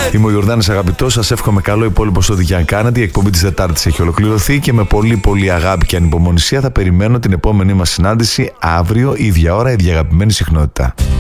Είμαι ο Ιορδάνης Αγαπητός, σας εύχομαι καλό υπόλοιπο στο The Young Kennedy. Η εκπομπή της Τετάρτης έχει ολοκληρωθεί και με πολύ πολύ αγάπη και ανυπομονησία θα περιμένω την επόμενη μας συνάντηση αύριο, ίδια ώρα, ίδια αγαπημένη συχνότητα.